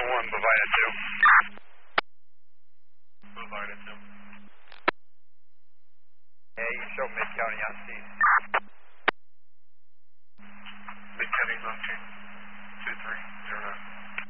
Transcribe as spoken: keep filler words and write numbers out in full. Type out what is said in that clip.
one, Bovina two. Bovina two. Yeah, you can show Mid-County on C. Mid-County's on two. two three zero nine.